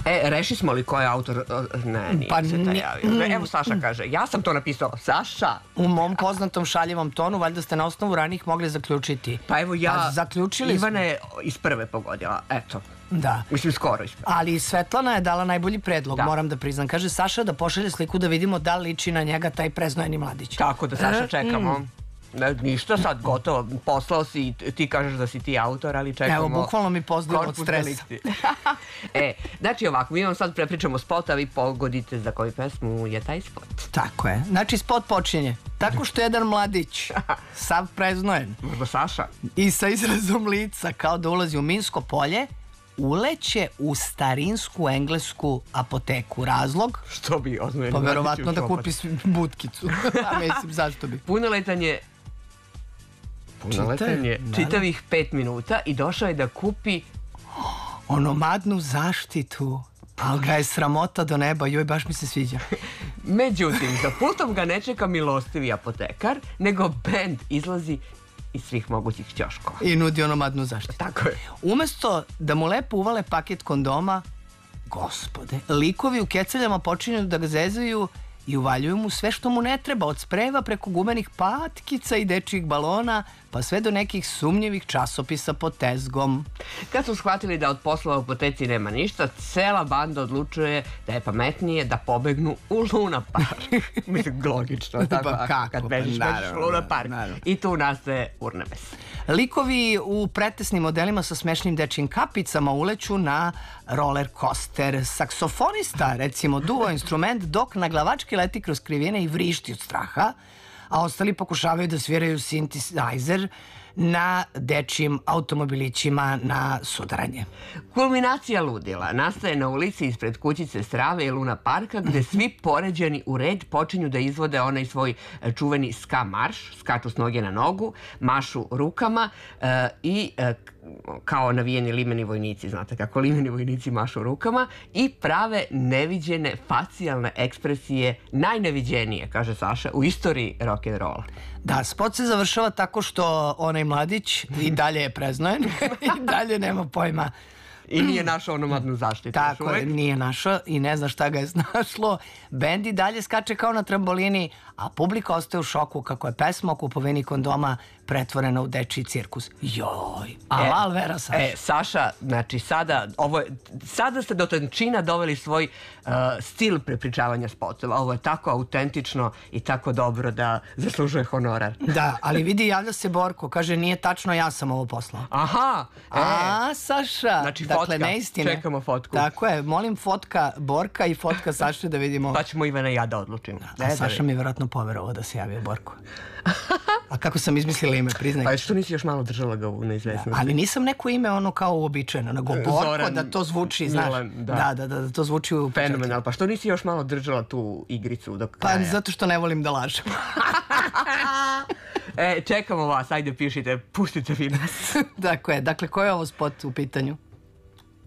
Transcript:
Reši smo li ko je autor? Ne, nije se taj javio. Evo Saša kaže, ja sam to napisao. Saša! U mom poznatom šaljivom tonu, valjda ste na osnovu ranijih mogli zaključiti. Pa evo ja, zaključili Ivana je iz prve pogodila, eto. Da. Mislim, skoro iz prve. Ali Svetlana je dala najbolji predlog, moram da priznam. Kaže Saša da pošalje sliku da vidimo da li liči na njega taj preznojeni mladić. Tako da, Saša, čekamo. Ništa, sad gotovo, poslao si i ti kažeš da si ti autor, ali čekamo. Evo, bukvalno mi pozdravljamo od stresa. Znači ovako, mi vam sad prepričamo spot, a vi pogodite za koju pesmu je taj spot. Tako je. Znači spot počinje tako što jedan mladić, sav preznojen, možda Saša, i sa izrazom lica kao da ulazi u minsko polje, uleće u starinsku englesku apoteku. Razlog? Što bi oznojeni pa mladić verovatno da kupi butkicu. Mislim, zašto bi? Punoletan je čitavih 5 minuta i došao je da kupi onomadnu zaštitu, ali ga je sramota do neba. Joj, baš mi se sviđa. Međutim, za putom ga ne čeka milostivi apotekar, nego bend izlazi iz svih mogućih ćoškova. I nudi onomadnu zaštitu. Tako je. Umesto da mu lepo uvale paket kondoma, gospode, likovi u keceljama počinju da ga zezaju i uvaljuju mu sve što mu ne treba, od spreva preko gumenih patkica i dečjih balona, pa sve do nekih sumnjivih časopisa pod tezgom. Kad su shvatili da od poslova u apoteci nema ništa, cela banda odlučuje da je pametnije da pobegnu u Luna Park. Mislim, logično. Kad bežiš u Luna Park. I tu nastaje urnebes. Likovi u pretesnim modelima sa smešnim dečjim kapicama uleću na roller coaster. Saksofonista, recimo, duva instrument dok na glavački leti kroz krivine i vrišti od straha, a ostali pokušavaju da sviraju synthesizer na dečjim automobilićima na sudaranje. Kulminacija ludila nastaje na ulici ispred kućice Strave i Luna Parka, gde svi poređani u red počinju da izvode onaj svoj čuveni ska marš, skaču s noge na nogu, mašu rukama i kao navijeni limeni vojnici, znate kako limeni vojnici mašu rukama, i prave neviđene facijalne ekspresije, najneviđenije, kaže Saša, u istoriji rock'n'rolla. Da, spot se završava tako što onaj mladić i dalje je preznojen i dalje nema pojma. I nije našao onomadnu zaštitu. Tako je, nije našao i ne zna šta ga je snašlo. Bend i dalje skače kao na trambolini, a publika ostaje u šoku kako je pesma o kupovini kondoma pretvorena u dečiji cirkus. Joj, alal vera, Saša. Saša, znači sada ste do tančina doveli svoj stil prepričavanja spotova. Ovo je tako autentično i tako dobro da zaslužuje honorar. Da, ali vidi, javlja se Borko, kaže nije tačno, ja sam ovo poslao. Aha! A, Saša, znači dakle, neistine. Čekamo fotku. Tako je, molim fotka Borka i fotka Saše da vidimo. Pa ćemo Ivana i ja da odlučimo. A Saša mi je vjerojatno poverovao da se javio Borko. A kako sam izmislila ime, priznaj. Pa što nisi još malo držala ga u neizvesnosti? Ali nisam neko ime ono kao uobičajeno, nego Borko, da to zvuči, znaš. Da to zvuči u početku. Fenomenal, pa što nisi još malo držala tu igricu do kraja? Pa zato što ne volim da lažem. Čekamo vas, ajde pišite, pustite vi nas. Tako je, dakle, koji je ovo spot u pitanju?